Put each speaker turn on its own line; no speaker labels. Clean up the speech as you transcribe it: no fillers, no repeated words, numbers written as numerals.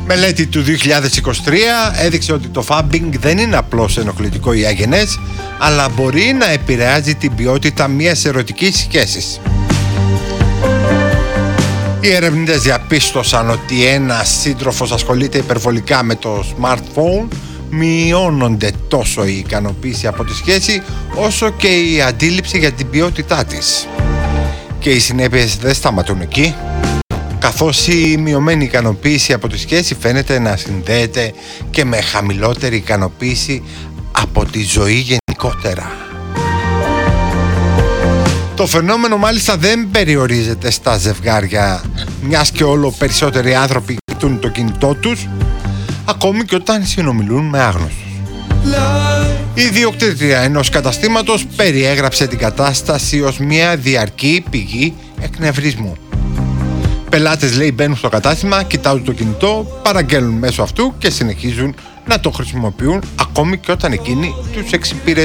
Μελέτη του 2023 έδειξε ότι το φάμπινγκ δεν είναι απλώς ενοχλητικό ή αγενές, αλλά μπορεί να επηρεάζει την ποιότητα μιας ερωτικής σχέσης. Οι ερευνητές διαπίστωσαν ότι ένας σύντροφος ασχολείται υπερβολικά με το smartphone, μειώνονται τόσο η ικανοποίηση από τη σχέση όσο και η αντίληψη για την ποιότητά της. Και οι συνέπειες δεν σταματούν εκεί, καθώς η μειωμένη ικανοποίηση από τη σχέση φαίνεται να συνδέεται και με χαμηλότερη ικανοποίηση από τη ζωή γενικότερα. Το φαινόμενο μάλιστα δεν περιορίζεται στα ζευγάρια, μιας και όλο περισσότεροι άνθρωποι κοιτούν το κινητό τους, ακόμη και όταν συνομιλούν με άγνωστους. Η ιδιοκτήτρια ενός καταστήματος περιέγραψε την κατάσταση ως μια διαρκή πηγή εκνευρισμού. Πελάτες, λέει, μπαίνουν στο κατάστημα, κοιτάζουν το κινητό, παραγγέλνουν μέσω αυτού και συνεχίζουν να το χρησιμοποιούν ακόμη και όταν εκείνη τους εξυπηρετεί.